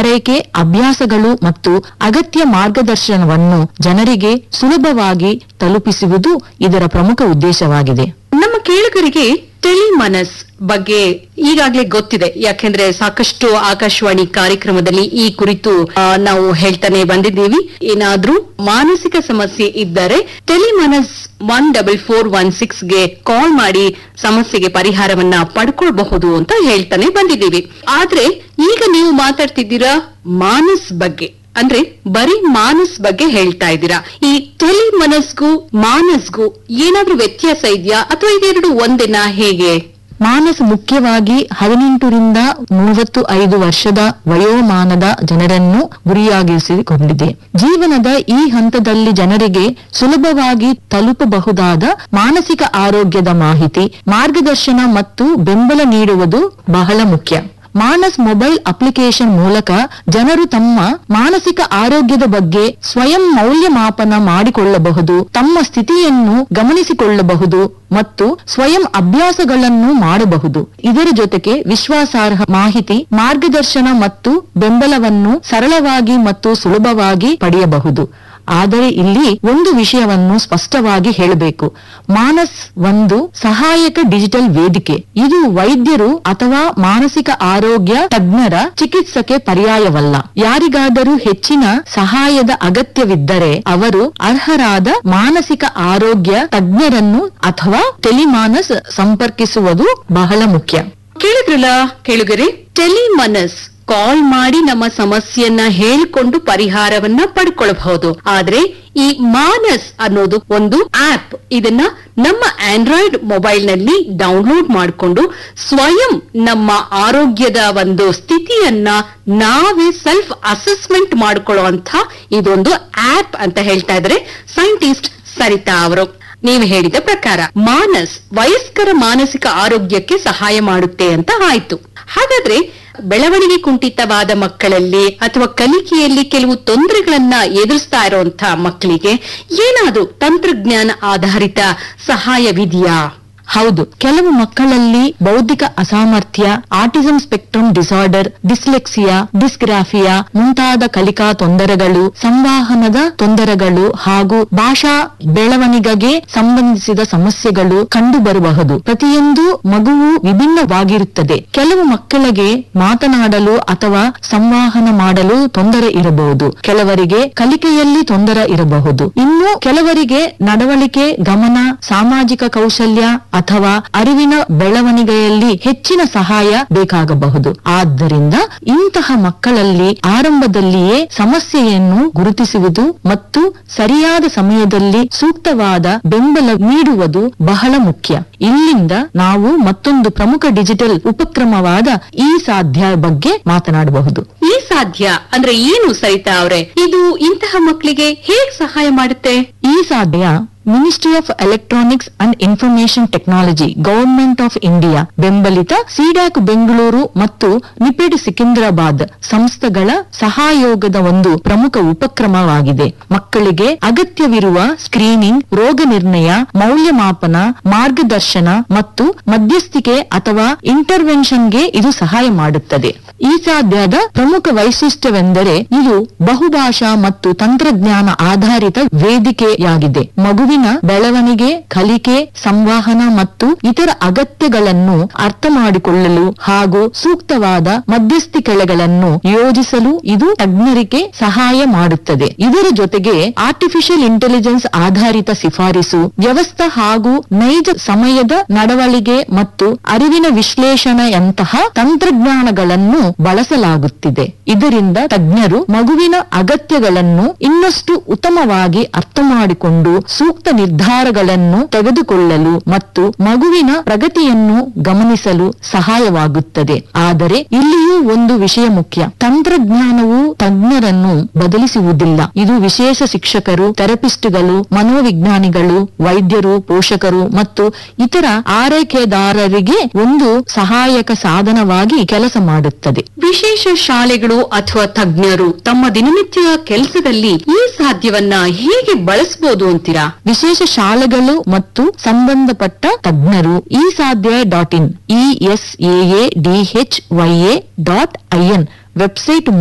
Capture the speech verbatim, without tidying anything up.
ಆರೈಕೆ ಅಭ್ಯಾಸಗಳು ಮತ್ತು ಅಗತ್ಯ ಮಾರ್ಗದರ್ಶನವನ್ನು ಜನರಿಗೆ ಸುಲಭವಾಗಿ ತಲುಪಿಸುವುದು ಇದರ ಪ್ರಮುಖ ಉದ್ದೇಶವಾಗಿದೆ. ನಮ್ಮ ಕೇಳುಗರಿಗೆ ಟೆಲಿಮನಸ್ ಬಗ್ಗೆ ಈಗಾಗಲೇ ಗೊತ್ತಿದೆ, ಯಾಕೆಂದ್ರೆ ಸಾಕಷ್ಟು ಆಕಾಶವಾಣಿ ಕಾರ್ಯಕ್ರಮದಲ್ಲಿ ಈ ಕುರಿತು ಆ, ನಾವು ಹೇಳ್ತಾನೆ ಬಂದಿದ್ದೀವಿ. ಏನಾದ್ರೂ ಮಾನಸಿಕ ಸಮಸ್ಯೆ ಇದ್ದರೆ Tele-MANAS one double four one six ಗೆ ಕಾಲ್ ಮಾಡಿ ಸಮಸ್ಯೆಗೆ ಪರಿಹಾರವನ್ನ ಪಡ್ಕೊಳ್ಬಹುದು ಅಂತ ಹೇಳ್ತಾನೆ ಬಂದಿದ್ದೀವಿ. ಆದ್ರೆ ಈಗ ನೀವು ಮಾತಾಡ್ತಿದ್ದೀರಾ ಮಾನಸ್ ಬಗ್ಗೆ, ಅಂದ್ರೆ ಬರೀ ಮಾನಸ್ ಬಗ್ಗೆ ಹೇಳ್ತಾ ಇದ್ದೀರಾ. ಈ ಟೆಲಿಮನಸ್ಗೂ ಮಾನಸ್ಗೂ ಏನಾದ್ರೂ ವ್ಯತ್ಯಾಸ ಇದೆಯಾ ಅಥವಾ ಇದೆರಡು ಒಂದೇನಾ, ಹೇಗೆ? ಮಾನಸ್ ಮುಖ್ಯವಾಗಿ ಹದಿನೆಂಟರಿಂದ ಮೂವತ್ತು ಐದು ವರ್ಷದ ವಯೋಮಾನದ ಜನರನ್ನು ಗುರಿಯಾಗಿಸಿಕೊಂಡಿದೆ. ಜೀವನದ ಈ ಹಂತದಲ್ಲಿ ಜನರಿಗೆ ಸುಲಭವಾಗಿ ತಲುಪಬಹುದಾದ ಮಾನಸಿಕ ಆರೋಗ್ಯದ ಮಾಹಿತಿ, ಮಾರ್ಗದರ್ಶನ ಮತ್ತು ಬೆಂಬಲ ನೀಡುವುದು ಬಹಳ ಮುಖ್ಯ. ಮಾನಸ್ ಮೊಬೈಲ್ ಅಪ್ಲಿಕೇಶನ್ ಮೂಲಕ ಜನರು ತಮ್ಮ ಮಾನಸಿಕ ಆರೋಗ್ಯದ ಬಗ್ಗೆ ಸ್ವಯಂ ಮೌಲ್ಯಮಾಪನ ಮಾಡಿಕೊಳ್ಳಬಹುದು, ತಮ್ಮ ಸ್ಥಿತಿಯನ್ನು ಗಮನಿಸಿಕೊಳ್ಳಬಹುದು ಮತ್ತು ಸ್ವಯಂ ಅಭ್ಯಾಸಗಳನ್ನು ಮಾಡಬಹುದು. ಇದರ ಜೊತೆಗೆ ವಿಶ್ವಾಸಾರ್ಹ ಮಾಹಿತಿ, ಮಾರ್ಗದರ್ಶನ ಮತ್ತು ಬೆಂಬಲವನ್ನು ಸರಳವಾಗಿ ಮತ್ತು ಸುಲಭವಾಗಿ ಪಡೆಯಬಹುದು. ಆದರೆ ಇಲ್ಲಿ ಒಂದು ವಿಷಯವನ್ನು ಸ್ಪಷ್ಟವಾಗಿ ಹೇಳಬೇಕು. ಮಾನಸ್ ಒಂದು ಸಹಾಯಕ ಡಿಜಿಟಲ್ ವೇದಿಕೆ. ಇದು ವೈದ್ಯರು ಅಥವಾ ಮಾನಸಿಕ ಆರೋಗ್ಯ ತಜ್ಞರ ಚಿಕಿತ್ಸೆಗೆ ಪರ್ಯಾಯವಲ್ಲ. ಯಾರಿಗಾದರೂ ಹೆಚ್ಚಿನ ಸಹಾಯದ ಅಗತ್ಯವಿದ್ದರೆ ಅವರು ಅರ್ಹರಾದ ಮಾನಸಿಕ ಆರೋಗ್ಯ ತಜ್ಞರನ್ನು ಅಥವಾ ಟೆಲಿಮಾನಸ್ ಸಂಪರ್ಕಿಸುವುದು ಬಹಳ ಮುಖ್ಯ. ಕೇಳಿದ್ರಲ್ಲ ಕೇಳುಗರೆ, ಟೆಲಿಮನಸ್ ಕಾಲ್ ಮಾಡಿ ನಮ್ಮ ಸಮಸ್ಯೆಯನ್ನ ಹೇಳಿಕೊಂಡು ಪರಿಹಾರವನ್ನ ಪಡ್ಕೊಳ್ಬಹುದು. ಆದ್ರೆ ಈ ಮಾನಸ್ ಅನ್ನೋದು ಒಂದು ಆಪ್. ಇದನ್ನ ನಮ್ಮ ಆಂಡ್ರಾಯ್ಡ್ ಮೊಬೈಲ್ ನಲ್ಲಿ ಡೌನ್ಲೋಡ್ ಮಾಡಿಕೊಂಡು ಸ್ವಯಂ ನಮ್ಮ ಆರೋಗ್ಯದ ಒಂದು ಸ್ಥಿತಿಯನ್ನ ನಾವೇ ಸೆಲ್ಫ್ ಅಸೆಸ್ಮೆಂಟ್ ಮಾಡ್ಕೊಳ್ಳುವಂತ ಇದೊಂದು ಆಪ್ ಅಂತ ಹೇಳ್ತಾ ಇದ್ದಾರೆ ಸೈಂಟಿಸ್ಟ್ ಸರಿತಾ ಅವರು. ನೀವು ಹೇಳಿದ ಪ್ರಕಾರ ಮಾನಸ್ ವಯಸ್ಕರ ಮಾನಸಿಕ ಆರೋಗ್ಯಕ್ಕೆ ಸಹಾಯ ಮಾಡುತ್ತೆ ಅಂತ ಆಯ್ತು. ಹಾಗಾದ್ರೆ ಬೆಳವಣಿಗೆ ಕುಂಠಿತವಾದ ಮಕ್ಕಳಲ್ಲಿ ಅಥವಾ ಕಲಿಕೆಯಲ್ಲಿ ಕೆಲವು ತೊಂದರೆಗಳನ್ನ ಎದುರಿಸ್ತಾ ಇರುವಂತಹ ಮಕ್ಕಳಿಗೆ ಏನಾದ್ರೂ ತಂತ್ರಜ್ಞಾನ ಆಧಾರಿತ ಸಹಾಯವಿದೆಯಾ? ಹೌದು, ಕೆಲವು ಮಕ್ಕಳಲ್ಲಿ ಬೌದ್ಧಿಕ ಅಸಾಮರ್ಥ್ಯ, autism spectrum disorder, dyslexia, dysgraphia ಮುಂತಾದ ಕಲಿಕಾ ತೊಂದರೆಗಳು, ಸಂವಹನದ ತೊಂದರೆಗಳು ಹಾಗೂ ಭಾಷಾ ಬೆಳವಣಿಗೆಗೆ ಸಂಬಂಧಿಸಿದ ಸಮಸ್ಯೆಗಳು ಕಂಡುಬರಬಹುದು. ಪ್ರತಿಯೊಂದು ಮಗುವು ವಿಭಿನ್ನವಾಗಿರುತ್ತದೆ. ಕೆಲವು ಮಕ್ಕಳಿಗೆ ಮಾತನಾಡಲು ಅಥವಾ ಸಂವಹನ ಮಾಡಲು ತೊಂದರೆ ಇರಬಹುದು, ಕೆಲವರಿಗೆ ಕಲಿಕೆಯಲ್ಲಿ ತೊಂದರೆ ಇರಬಹುದು, ಇನ್ನು ಕೆಲವರಿಗೆ ನಡವಳಿಕೆ, ಗಮನ, ಸಾಮಾಜಿಕ ಕೌಶಲ್ಯ ಅಥವಾ ಅರಿವಿನ ಬೆಳವಣಿಗೆಯಲ್ಲಿ ಹೆಚ್ಚಿನ ಸಹಾಯ ಬೇಕಾಗಬಹುದು. ಆದ್ದರಿಂದ ಇಂತಹ ಮಕ್ಕಳಲ್ಲಿ ಆರಂಭದಲ್ಲಿಯೇ ಸಮಸ್ಯೆಯನ್ನು ಗುರುತಿಸುವುದು ಮತ್ತು ಸರಿಯಾದ ಸಮಯದಲ್ಲಿ ಸೂಕ್ತವಾದ ಬೆಂಬಲ ನೀಡುವುದು ಬಹಳ ಮುಖ್ಯ. ಇಲ್ಲಿಂದ ನಾವು ಮತ್ತೊಂದು ಪ್ರಮುಖ ಡಿಜಿಟಲ್ ಉಪಕ್ರಮವಾದ ಈ ಸಾಧ್ಯ ಬಗ್ಗೆ ಮಾತನಾಡಬಹುದು. ಈ ಸಾಧ್ಯ ಅಂದ್ರೆ ಏನು ಸರಿತಾ ಅವರೇ? ಇದು ಇಂತಹ ಮಕ್ಕಳಿಗೆ ಹೇಗೆ ಸಹಾಯ ಮಾಡುತ್ತೆ? ಈ ಸಾಧ್ಯ ministry of electronics and information technology, government of India ಬೆಂಬಲಿತ ಸಿಡ್ಯಾಕ್ ಬೆಂಗಳೂರು ಮತ್ತು ನಿಪೆಡ್ ಸಿಕಿಂದ್ರಾಬಾದ್ ಸಂಸ್ಥೆಗಳ ಸಹಯೋಗದ ಒಂದು ಪ್ರಮುಖ ಉಪಕ್ರಮವಾಗಿದೆ. ಮಕ್ಕಳಿಗೆ ಅಗತ್ಯವಿರುವ ಸ್ಕ್ರೀನಿಂಗ್, ರೋಗ ನಿರ್ಣಯ, ಮೌಲ್ಯಮಾಪನ, ಮಾರ್ಗದರ್ಶನ ಮತ್ತು ಮಧ್ಯಸ್ಥಿಕೆ ಅಥವಾ ಇಂಟರ್ವೆನ್ಷನ್ಗೆ ಇದು ಸಹಾಯ ಮಾಡುತ್ತದೆ. ಈ ಸಾಧ್ಯದ ಪ್ರಮುಖ ವೈಶಿಷ್ಟ್ಯವೆಂದರೆ ಇದು ಬಹುಭಾಷಾ ಮತ್ತು ತಂತ್ರಜ್ಞಾನ ಆಧಾರಿತ ವೇದಿಕೆಯಾಗಿದೆ. ಮಗುವಿನ ಬೆಳವಣಿಗೆ, ಕಲಿಕೆ, ಸಂವಹನ ಮತ್ತು ಇತರ ಅಗತ್ಯಗಳನ್ನು ಅರ್ಥ ಮಾಡಿಕೊಳ್ಳಲು ಹಾಗೂ ಸೂಕ್ತವಾದ ಮಧ್ಯಸ್ಥಿಕೆಗಳನ್ನು ಯೋಜಿಸಲು ಇದು ತಜ್ಞರಿಗೆ ಸಹಾಯ ಮಾಡುತ್ತದೆ. ಇದರ ಜೊತೆಗೆ ಆರ್ಟಿಫಿಷಿಯಲ್ ಇಂಟೆಲಿಜೆನ್ಸ್ ಆಧಾರಿತ ಶಿಫಾರಸು ವ್ಯವಸ್ಥೆ ಹಾಗೂ ನೈಜ ಸಮಯದ ನಡವಳಿಕೆ ಮತ್ತು ಅರಿವಿನ ವಿಶ್ಲೇಷಣೆಯಂತಹ ತಂತ್ರಜ್ಞಾನಗಳನ್ನು ಬಳಸಲಾಗುತ್ತಿದೆ. ಇದರಿಂದ ತಜ್ಞರು ಮಗುವಿನ ಅಗತ್ಯಗಳನ್ನು ಇನ್ನಷ್ಟು ಉತ್ತಮವಾಗಿ ಅರ್ಥ ಮಾಡಿಕೊಂಡು ಸೂಕ್ತ ನಿರ್ಧಾರಗಳನ್ನು ತೆಗೆದುಕೊಳ್ಳಲು ಮತ್ತು ಮಗುವಿನ ಪ್ರಗತಿಯನ್ನು ಗಮನಿಸಲು ಸಹಾಯವಾಗುತ್ತದೆ. ಆದರೆ ಇಲ್ಲಿಯೂ ಒಂದು ವಿಷಯ ಮುಖ್ಯ. ತಂತ್ರಜ್ಞಾನವು ತಜ್ಞರನ್ನು ಬದಲಿಸುವುದಿಲ್ಲ. ಇದು ವಿಶೇಷ ಶಿಕ್ಷಕರು, ಥೆರಪಿಸ್ಟ್ಗಳು, ಮನೋವಿಜ್ಞಾನಿಗಳು, ವೈದ್ಯರು, ಪೋಷಕರು ಮತ್ತು ಇತರ ಆರೈಕೆದಾರರಿಗೆ ಒಂದು ಸಹಾಯಕ ಸಾಧನವಾಗಿ ಕೆಲಸ ಮಾಡುತ್ತದೆ. ವಿಶೇಷ ಶಾಲೆಗಳು ಅಥವಾ ತಜ್ಞರು ತಮ್ಮ ದಿನನಿತ್ಯ ಕೆಲಸದಲ್ಲಿ ಈ ಸಾಧ್ಯವನ್ನ ಹೇಗೆ ಬಳಸಬಹುದು ಅಂತೀರಾ? ವಿಶೇಷ ಶಾಲೆಗಳು ಮತ್ತು ಸಂಬಂಧಪಟ್ಟ ತಜ್ಞರು ಈ ಸಾಧ್ಯ dot in E S A A D H Y A dot I N website